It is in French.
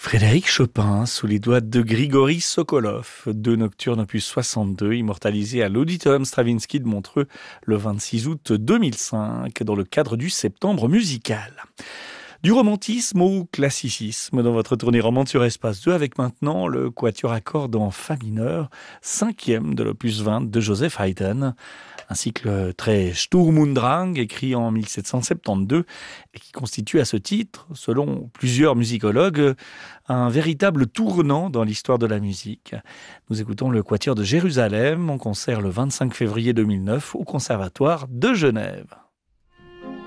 Frédéric Chopin, sous les doigts de Grigory Sokolov, deux nocturnes opus 62, immortalisés à l'Auditorium Stravinsky de Montreux le 26 août 2005, dans le cadre du Septembre musical. Du romantisme au classicisme dans votre tournée romande sur Espace 2, avec maintenant le quatuor à cordes en fa mineur, cinquième de l'opus 20 de Joseph Haydn. Un cycle très Sturm und Drang, écrit en 1772, et qui constitue à ce titre, selon plusieurs musicologues, un véritable tournant dans l'histoire de la musique. Nous écoutons le quatuor de Jérusalem en concert le 25 février 2009 au Conservatoire de Genève.